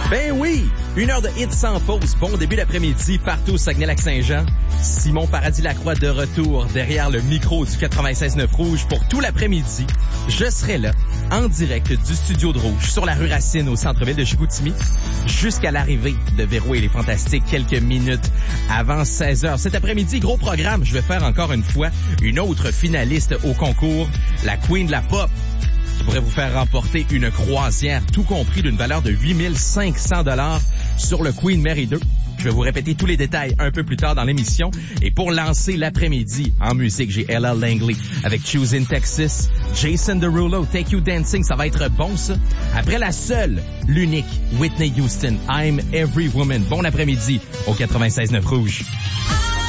Ben oui! 1 heure de hits sans pause. Bon début d'après-midi partout au Saguenay-Lac-Saint-Jean. Simon Paradis-Lacroix de retour derrière le micro du 96.9 Rouge pour tout l'après-midi. Je serai là, en direct du studio de Rouge, sur la rue Racine au centre-ville de Chicoutimi, jusqu'à l'arrivée de Véro et les Fantastiques quelques minutes avant 16h. Cet après-midi, gros programme. Je vais faire encore une fois une autre finaliste au concours, la Queen de la Pop, qui pourrait vous faire remporter une croisière, tout compris d'une valeur de 8500 $ sur le Queen Mary 2. Je vais vous répéter tous les détails un peu plus tard dans l'émission. Et pour lancer l'après-midi en musique, j'ai Ella Langley avec Choosing Texas, Jason Derulo, Take You Dancing, ça va être bon ça. Après la seule, l'unique Whitney Houston, I'm Every Woman. Bon après-midi au 96.9 Rouge.